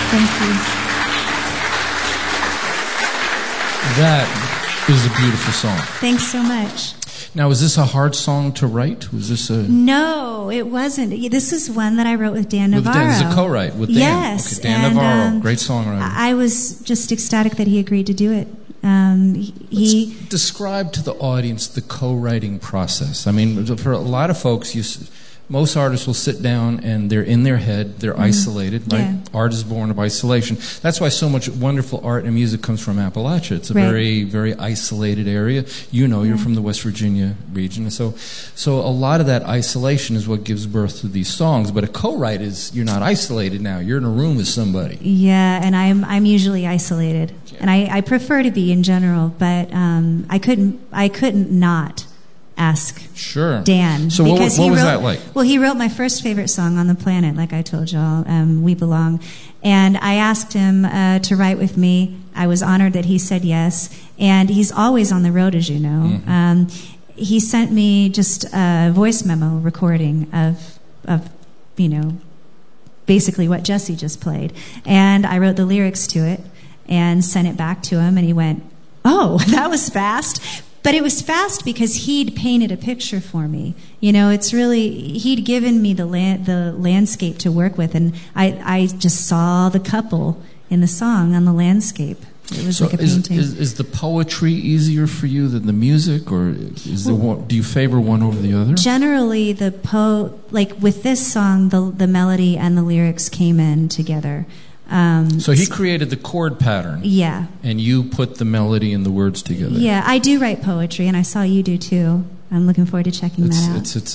Thank you. That is a beautiful song. Thanks so much. Now, was this a hard song to write? Was this a... No, it wasn't. This is one that I wrote with Dan Navarro. This is a co-write with Dan. Yes. Okay, Dan Navarro, great songwriter. I was just ecstatic that he agreed to do it. Let's describe to the audience the co-writing process. I mean, for a lot of folks, most artists will sit down and they're in their head, they're isolated, right? Yeah. Art is born of isolation. That's why so much wonderful art and music comes from Appalachia. It's a very, very isolated area. You know, you're from the West Virginia region. So a lot of that isolation is what gives birth to these songs. But a co-write is, you're not isolated now. You're in a room with somebody. Yeah, and I'm usually isolated. Yeah. And I prefer to be in general, but I couldn't not ask Dan. So what was that like? Well, he wrote my first favorite song on the planet, like I told y'all, We Belong. And I asked him to write with me. I was honored that he said yes. And he's always on the road, as you know. Mm-hmm. He sent me just a voice memo recording of basically what Jesse just played. And I wrote the lyrics to it and sent it back to him. And he went, "Oh, that was fast." But it was fast because he'd painted a picture for me. You know, it's really, he'd given me the landscape to work with, and I just saw the couple in the song on the landscape. It was like a painting. Is the poetry easier for you than the music, or do you favor one over the other? Generally, like with this song, the melody and the lyrics came in together. So he created the chord pattern. Yeah. And you put the melody and the words together. Yeah, I do write poetry, and I saw you do too. I'm looking forward to checking that out.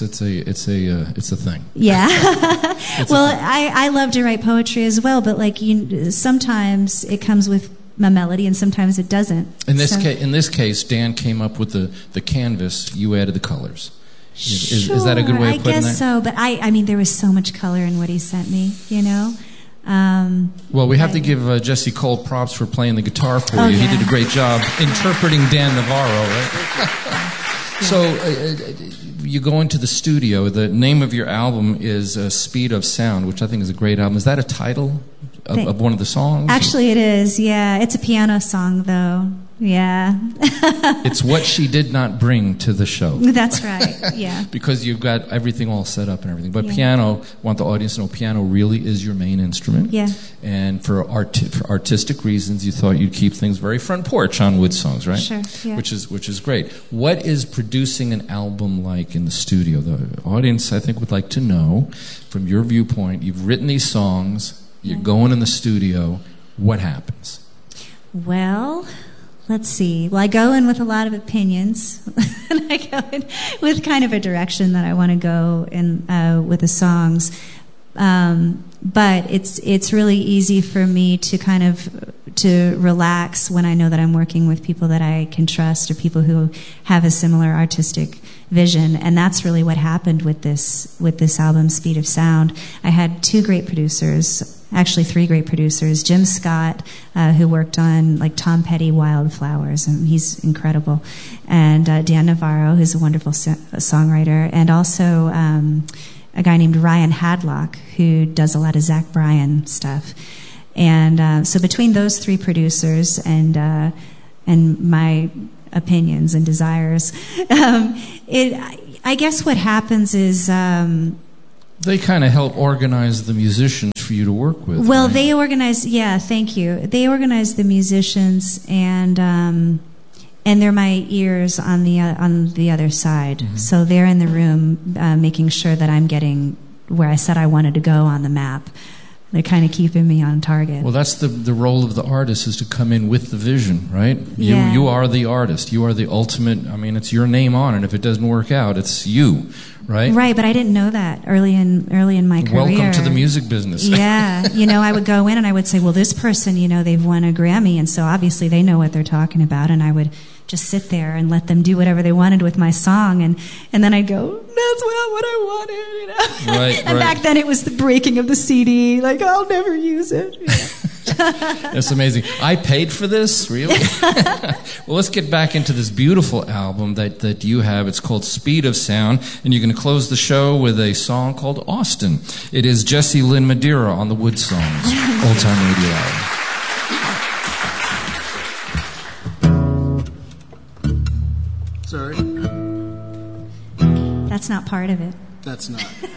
It's a thing. Yeah. Well, I love to write poetry as well, but sometimes it comes with a melody, and sometimes it doesn't. In this case, Dan came up with the canvas. You added the colors. Sure, is that a good way of putting that? I guess so, but I mean, there was so much color in what he sent me, you know? Well, we have to give Jesse Cole props for playing the guitar for you. Yeah. He did a great job interpreting Dan Navarro, right? So you go into the studio. The name of your album is Speed of Sound, which I think is a great album. Is that a title of one of the songs? Actually, it is, yeah. It's a piano song, though. Yeah. It's what she did not bring to the show. That's right, yeah. Because you've got everything all set up and everything. But piano, I want the audience to know, piano really is your main instrument. Yeah. And for artistic reasons, you thought you'd keep things very front porch on Wood songs, right? Sure, yeah. Which is great. What is producing an album like in the studio? The audience, I think, would like to know, from your viewpoint, you've written these songs, you're going in the studio, what happens? Well, let's see. Well, I go in with a lot of opinions, and I go in with kind of a direction that I want to go in with the songs. But it's really easy for me to relax when I know that I'm working with people that I can trust, or people who have a similar artistic vision. And that's really what happened with this album, Speed of Sound. I had two great producers. Actually, three great producers. Jim Scott, who worked on like Tom Petty, Wildflowers, and he's incredible. And Dan Navarro, who's a wonderful songwriter. And also a guy named Ryan Hadlock, who does a lot of Zach Bryan stuff. And so between those three producers and my opinions and desires, I guess what happens is... they kind of help organize the musicians for you to work with. Well, right? they organize. Yeah, thank you. They organize the musicians, and they're my ears on the other side. Mm-hmm. So they're in the room making sure that I'm getting where I said I wanted to go on the map. They're kind of keeping me on target. Well, that's the role of the artist, is to come in with the vision, right? Yeah. You are the artist. You are the ultimate. I mean, it's your name on it. If it doesn't work out, it's you, right? Right, but I didn't know that early in my career. Welcome to the music business. Yeah, I would go in and I would say, well, this person, they've won a Grammy, and so obviously they know what they're talking about, and I would just sit there and let them do whatever they wanted with my song, and then I'd go, that's not what I wanted, Right, and back then it was the breaking of the CD, like, I'll never use it. That's amazing. I paid for this? Really? Well, let's get back into this beautiful album that you have. It's called Speed of Sound, and you're going to close the show with a song called Austin. It is Jessie Lynn Madeira on the Wood Songs, Old Time Radio Hour. Sorry. That's not part of it. That's not.